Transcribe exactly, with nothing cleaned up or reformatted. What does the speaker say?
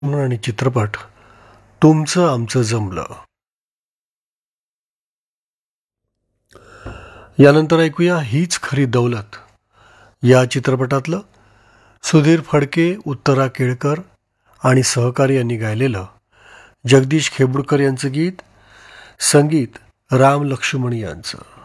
आणि चित्रपट तुमचं आमचं जमलं. यानंतर ऐकूया हीच खरी दौलत या चित्रपटातलं सुधीर फडके, उत्तरा केळकर आणि सहकारी यांनी गायलेलं जगदीश खेबुडकर यांचं गीत, संगीत राम लक्ष्मण यांचं.